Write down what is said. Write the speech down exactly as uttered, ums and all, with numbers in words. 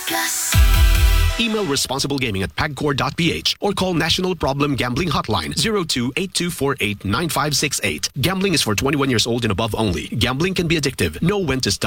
Plus. Email responsiblegaming at pagcor dot p h or call National Problem Gambling Hotline zero two eight two four eight nine five six eight. Gambling is for twenty-one years old and above only. Gambling can be addictive. Know when to stop.